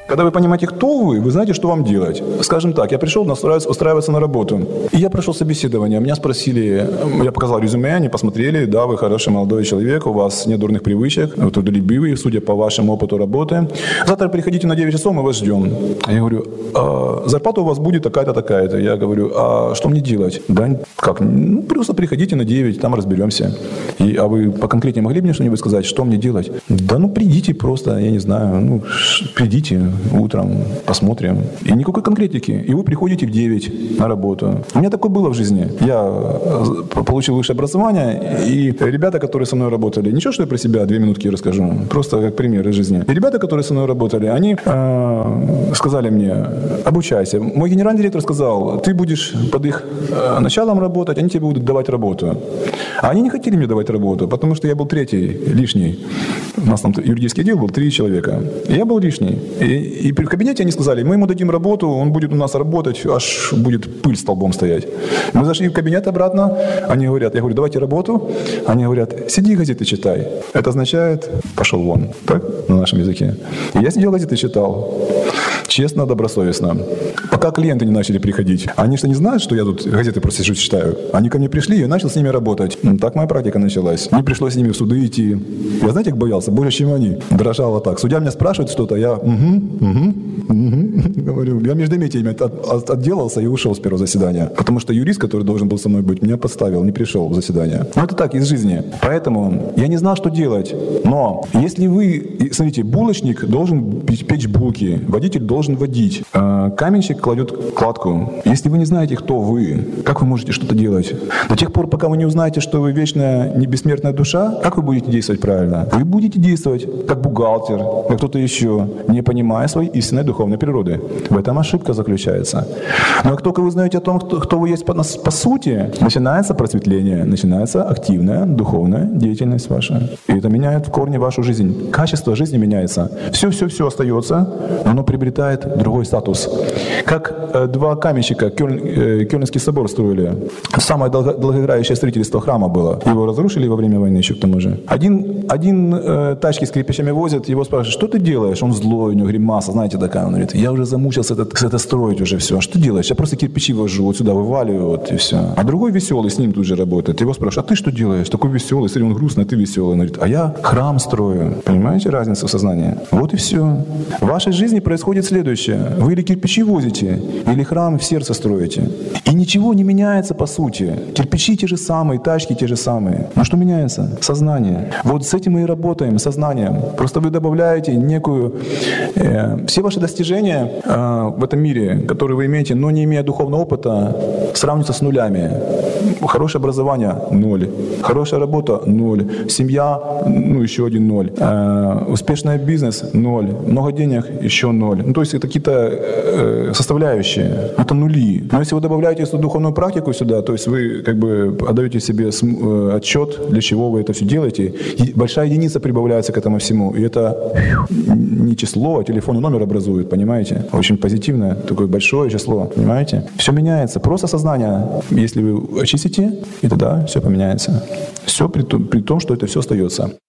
Когда вы понимаете, кто вы знаете, что вам делать. Скажем так, я пришел устраиваться на работу. И я прошел собеседование. Меня спросили, я показал резюме, они посмотрели, да, вы хороший молодой человек, у вас нет дурных привычек, вы трудолюбивый, судя по вашему опыту работы. Завтра приходите на 9 часов, мы вас ждем. Я говорю, зарплата у вас будет такая-то, такая-то. Я говорю, а что мне делать? Да как? Ну, просто приходите на 9, там разберемся. А вы поконкретнее могли бы мне что-нибудь сказать, что мне делать? Да ну придите просто, я не знаю, придите утром, посмотрим. И никакой конкретики. И вы приходите в 9 на работу. У меня такое было в жизни. Я получил высшее образование, и ребята, которые со мной работали, ничего, что я про себя 2 минутки расскажу, просто как пример из жизни. И ребята, которые со мной работали, они сказали мне, обучайся. Мой генеральный директор сказал, ты будешь под их началом работать, они тебе будут давать работу. А они не хотели мне давать работу, потому что я был третий, лишний. У нас там юридический отдел был 3 человека. И я был лишний. И в кабинете они сказали, мы ему дадим работу, он будет у нас работать, аж будет пыль столбом стоять. Мы зашли в кабинет обратно, они говорят, я говорю, давайте работу. Они говорят, сиди газеты читай. Это означает, пошел вон, так, на нашем языке. И я сидел газеты читал. Честно, добросовестно. Пока клиенты не начали приходить. Они что, не знают, что я тут газеты просто сижу, читаю? Они ко мне пришли, и я начал с ними работать. Так моя практика началась. Мне пришлось с ними в суды идти. Я знаете, как боялся? Больше, чем они. Дрожало так. Судья меня спрашивает что-то, я говорю. Я междометиями отделался и ушел с первого заседания. Потому что юрист, который должен был со мной быть, меня подставил, не пришел в заседание. Но это так, из жизни. Поэтому я не знал, что делать. Но если вы, смотрите, булочник должен печь булки, водитель должен водить, каменщик кладет кладку. Если вы не знаете, кто вы, как вы можете что-то делать? До тех пор, пока вы не узнаете, что вы вечная, не бессмертная душа, как вы будете действовать правильно? Вы будете действовать как бухгалтер, как кто-то еще, не понимая своей истинной духовной природы. В этом ошибка заключается. Но как только вы узнаете о том, кто вы есть по сути, начинается просветление, начинается активная духовная деятельность ваша. И это меняет в корне вашу жизнь. Качество жизни меняется. Все остается, но оно приобретает другой статус. Как 2 каменщика Кёльнский собор строили. Самое долгоиграющее строительство храма было. Его разрушили во время войны еще к тому же. Один тачки с кирпичами возит, его спрашивают, что ты делаешь? Он злой, у него гримаса, знаете, такая. Он говорит, я уже замучился это строить уже все. Что ты делаешь? Я просто кирпичи вожу, вот сюда вываливаю, вот и все. А другой веселый с ним тут же работает. Его спрашивают, а ты что делаешь? Такой веселый, смотри, он грустный, а ты веселый. Он говорит, а я храм строю. Понимаете разницу в сознании? Вот и все. В вашей жизни происходит следующее. Вы или кирпичи возите, или храм в сердце строите. И ничего не меняется по сути. Кирпичи те же самые, тачки те же самые. Но что меняется? Сознание. Вот с этим мы и работаем, сознанием. Просто вы добавляете некую... все ваши достижения в этом мире, которые вы имеете, но не имея духовного опыта, сравниваются с нулями. Хорошее образование – 0. Хорошая работа – 0. Семья – еще 1 0. Успешный бизнес – 0. Много денег – еще 0. То есть это какие-то составляющие. Это нули. Но если вы добавляете эту духовную практику сюда, то есть вы как бы отдаете себе отчет, для чего вы это все делаете. И большая единица прибавляется к этому всему. И это не число, а телефонный номер образует, понимаете? Очень позитивное, такое большое число, понимаете? Все меняется. Просто сознание, если вы очистите, и тогда все поменяется. Все при том, что это все остается.